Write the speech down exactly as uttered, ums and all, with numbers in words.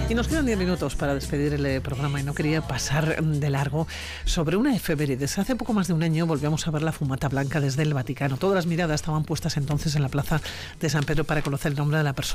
Y nos quedan diez minutos para despedir el programa y no quería pasar de largo sobre una efemérides. Hace poco más de un año volvíamos a ver la fumata blanca desde el Vaticano. Todas las miradas estaban puestas entonces en la plaza de San Pedro para conocer el nombre de la persona